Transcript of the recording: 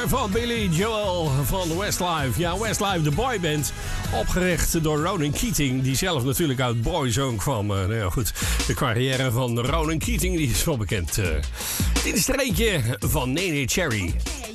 van Billy Joel van Westlife. Ja, Westlife, de boyband. Opgericht door Ronan Keating, die zelf natuurlijk uit Boyzone kwam. Nou ja, goed. De carrière van Ronan Keating die is wel bekend. Dit is er eentje van Nene Cherry.